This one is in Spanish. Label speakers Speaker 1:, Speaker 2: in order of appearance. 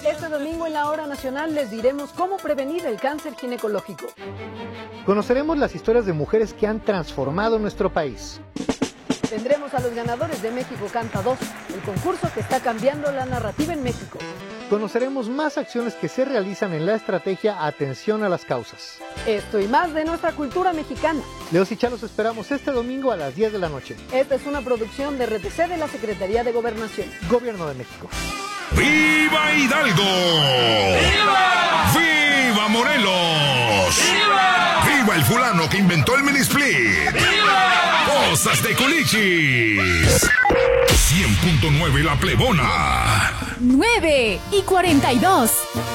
Speaker 1: Este domingo en la Hora Nacional les diremos cómo prevenir el cáncer ginecológico.
Speaker 2: Conoceremos las historias de mujeres que han transformado nuestro país.
Speaker 1: Tendremos a los ganadores de México Canta 2, el concurso que está cambiando la narrativa en México.
Speaker 2: Conoceremos más acciones que se realizan en la estrategia Atención a las Causas.
Speaker 1: Esto y más de nuestra cultura mexicana.
Speaker 2: Leos y Chá los esperamos este domingo a las 10 de la noche.
Speaker 1: Esta es una producción de RTC de la Secretaría de Gobernación.
Speaker 2: Gobierno de México.
Speaker 3: ¡Viva Hidalgo! ¡Viva! ¡Viva Morelos! ¡Viva! ¡Viva el fulano que inventó el mini-split! ¡Viva! ¡Cosas de Culichis! 100.9 La Plebona.
Speaker 4: 9:42.